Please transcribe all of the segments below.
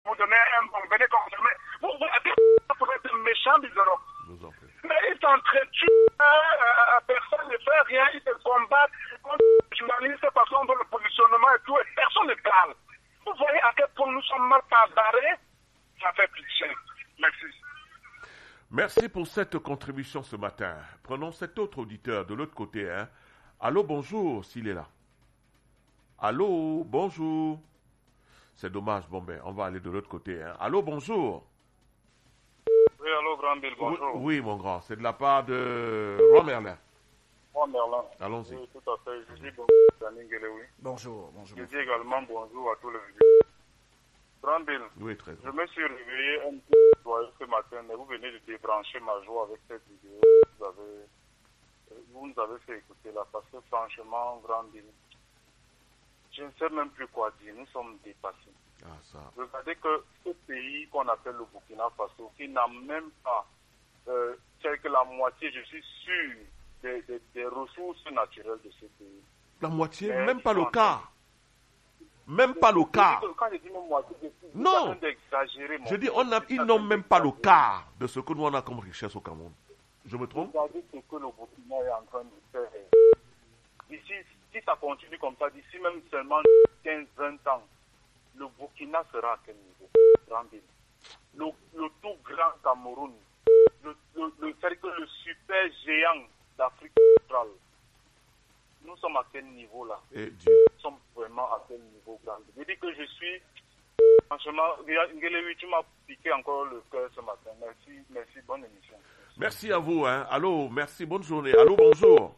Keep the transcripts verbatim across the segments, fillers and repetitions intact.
vous donner un bon, venez consommer. Vous, vous, vous êtes méchant, disons. Mais ils t'entretuent, euh, personne ne fait rien, ils te combattent contre les journalistes parce qu'on veut le positionnement et tout, et personne ne parle. Vous voyez à quel point nous sommes mal préparés, ça fait pitié. Merci. Merci pour cette contribution ce matin. Prenons cet autre auditeur de l'autre côté. Hein. Allô, bonjour, s'il est là. Allô, bonjour. C'est dommage, bon ben, on va aller de l'autre côté. Hein. Allô, bonjour. Oui, allô, Grand Bill, bonjour. Oui, oui, mon grand, c'est de la part de Roi Merlin. Roi Merlin. Allons-y. Oui, tout à fait. Je dis bonjour à Ningelewi. Bonjour, bonjour. Je dis également bonjour à tous les vieux. Grand Bill, oui, très bien. Je me suis réveillé un peu joyeux ce matin, mais vous venez de débrancher ma joie avec cette vidéo que vous avez, vous nous avez fait écouter là, parce que franchement, Grand Bill, je ne sais même plus quoi dire, nous sommes dépassés. Ah, ça. Regardez que ce pays qu'on appelle le Burkina Faso, qui n'a même pas, euh, c'est que la moitié, je suis sûr, des, des, des ressources naturelles de ce pays. La moitié, mais même pas le quart. Même pas le quart. Quand je dis même moitié, je suis non. d'exagérer. Je dis, on a, ils n'ont même pas le quart de ce que nous on a comme richesse au Cameroun. Je me trompe? Regardez ce que le Burkina est en train de faire. D'ici, si ça continue comme ça, d'ici même seulement quinze vingt ans, le Burkina sera à quel niveau? Le, le tout grand Cameroun, le, le, le, le super géant d'Afrique centrale. Nous sommes à quel niveau là? Et Dieu. Nous sommes vraiment à quel niveau, grand? Je dis que je suis, franchement, Ngelewi, tu m'as piqué encore le cœur ce matin. Merci, merci, bonne émission. Merci à vous, hein. Allô, merci, bonne journée. Allô, bonjour.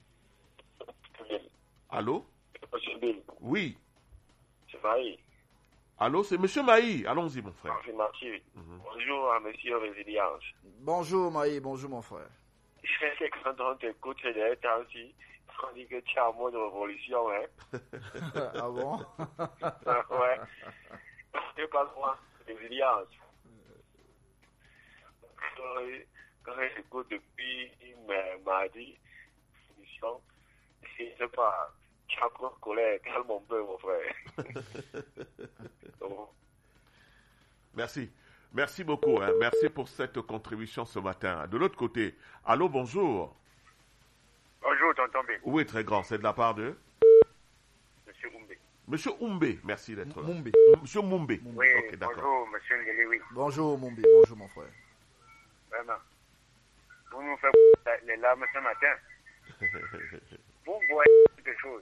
Allô? Oui. C'est Maï. Allô, c'est Monsieur Maï. Allons-y, mon frère. Merci. Mm-hmm. Bonjour à Monsieur Résilience. Bonjour Maï, bonjour mon frère. C'est quand on t'écoute ces derniers temps-ci, on dit que tu es en mode révolution, hein. Ah bon? Ouais. Je parle moi, résilience. Quand j'écoute depuis mardi, émission, je ne sais pas. Colère, calme un peu, mon frère. Merci. Merci beaucoup. Hein. Merci pour cette contribution ce matin. De l'autre côté, allô, bonjour. Bonjour, tonton B. Oui, très grand. C'est de la part de Monsieur Oumbe. Monsieur Oumbe, merci d'être là. Mumbe. Monsieur Mumbe. Oui, okay, bonjour, Monsieur Ngelewi. Bonjour, Mumbe. Bonjour, mon frère. Vraiment. Vous nous faites les larmes ce matin. Vous voyez quelque chose.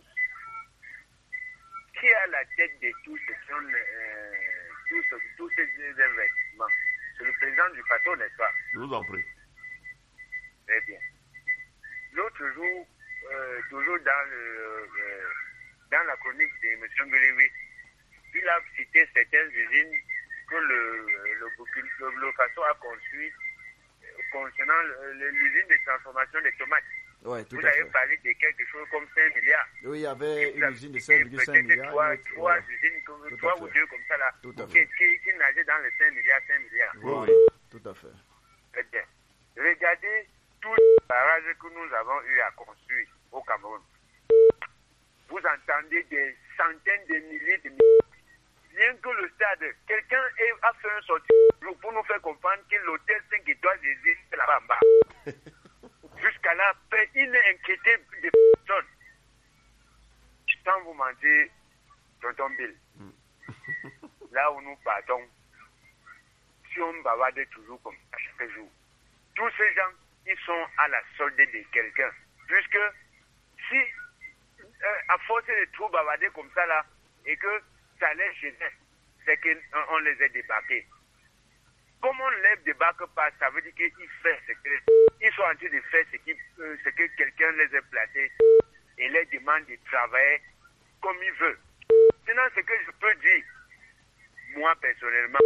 Qui a la tête de tous ces, euh, tous, tous ces investissements? C'est le président du Faso, n'est-ce pas? Je vous en prie. Très bien. L'autre jour, euh, toujours dans, le, euh, dans la chronique de M. Ngelewi, il a cité certaines usines que le, le, le, le Faso a construites concernant l'usine de transformation des tomates. Ouais, tout Vous à avez fait. parlé de quelque chose comme cinq milliards. Oui, il y avait une usine de cinq virgule cinq milliards. Trois, autre, trois ouais. usines, comme, trois ou deux comme ça là, Tout à qui, fait. qui, qui nageaient dans les cinq milliards, cinq milliards. Oui, oui, tout à fait. Très bien. Regardez tous les barrages que nous avons eu à construire au Cameroun. Vous entendez des centaines de milliers de milliers. Rien que le stade, quelqu'un a fait un sortie pour nous faire comprendre que l'hôtel cinq étoiles existe là-bas en bas. Jusqu'à là, il n'est inquiété de personne. Sans vous mentir, tonton Bill, là où nous partons, si on bavarde toujours comme ça chaque jour, tous ces gens, ils sont à la solde de quelqu'un. Puisque si, euh, à force de trop bavarder comme ça là, et que ça les gêne, c'est qu'on les a débarqués. Comme on ne les débarque pas, ça veut dire qu'ils font ce que, ils sont en train de faire ce, qui, euh, ce que quelqu'un les a placés et les demande de travailler comme il veut. Sinon, ce que je peux dire, moi personnellement,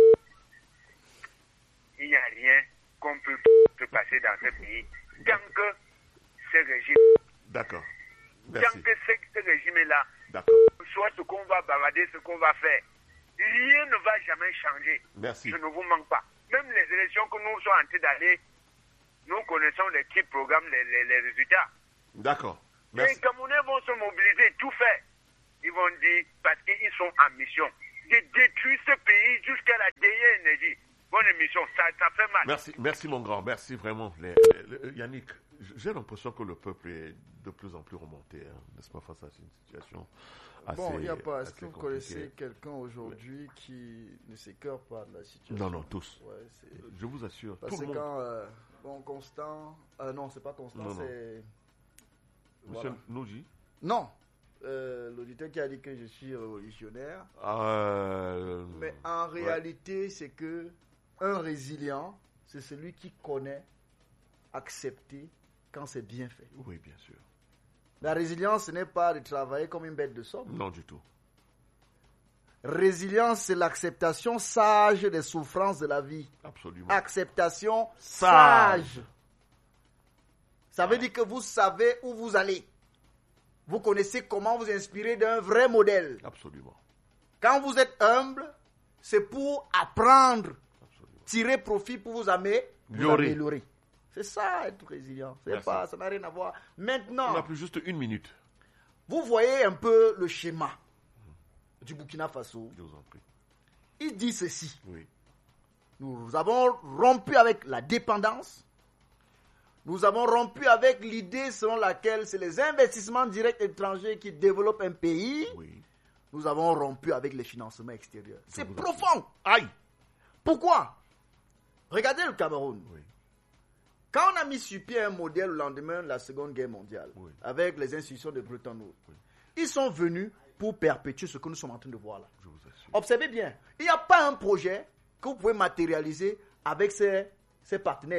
il n'y a rien qu'on peut se passer dans ce pays tant que ce régime, D'accord. tant que ce, ce régime est là, D'accord. soit ce qu'on va bavader, ce qu'on va faire, rien ne va jamais changer. Merci. Je ne vous manque pas. Même les élections que nous sommes en train d'aller, nous connaissons les petits programmes, les, les, les résultats. D'accord. Les Camerounais vont se mobiliser, tout faire. Ils vont dire, parce qu'ils sont en mission. de détruire ce pays jusqu'à la dernière énergie. Bonne émission, ça, ça fait mal. Merci, merci mon grand, merci vraiment. Les, les, les, Yannick, j'ai l'impression que le peuple est de plus en plus remonté, hein, n'est-ce pas, face à une situation assez Bon, il n'y a pas. Est-ce que vous compliquée. connaissez quelqu'un aujourd'hui qui ne s'écœure pas de la situation? Non, non, tous. Ouais, c'est... Je vous assure, Parce tout que le monde. quand, euh, bon, Constant, euh, non, c'est pas Constant, Non, non. c'est... Monsieur Voilà. Nouji. Non, euh, l'auditeur qui a dit que je suis révolutionnaire. Euh, Mais en ouais. réalité, c'est que un résilient, c'est celui qui connaît accepter quand c'est bien fait. Oui, bien sûr. La résilience, ce n'est pas de travailler comme une bête de somme. Non, du tout. Résilience, c'est l'acceptation sage des souffrances de la vie. Absolument. Acceptation Sage. sage. Ça veut dire que vous savez où vous allez. Vous connaissez comment vous inspirer d'un vrai modèle. Absolument. Quand vous êtes humble, c'est pour apprendre, Absolument. tirer profit pour vous amé- vous Améliorer. améliorer. C'est ça, être résilient. C'est Merci. pas, ça n'a rien à voir. On Maintenant, a plus juste une minute. vous voyez un peu le schéma du Burkina Faso. Je vous en prie. Il dit ceci. Oui. Nous avons rompu avec la dépendance. Nous avons rompu avec l'idée selon laquelle c'est les investissements directs étrangers qui développent un pays. Oui. Nous avons rompu avec les financements extérieurs. C'est vous profond. Aïe. Pourquoi? Regardez le Cameroun. Oui. Quand on a mis sur pied un modèle au lendemain de la Seconde Guerre mondiale, Oui. avec les institutions de Bretton Woods, Oui. ils sont venus pour perpétuer ce que nous sommes en train de voir là. Je vous assure. Observez bien, il n'y a pas un projet que vous pouvez matérialiser avec ces, ces partenaires